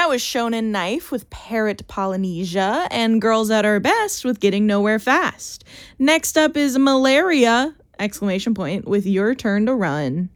That was Shonen Knife with Parrot Polynesia and Girls at Our Best with Getting Nowhere Fast. Next up is Malaria, ! With Your Turn to Run.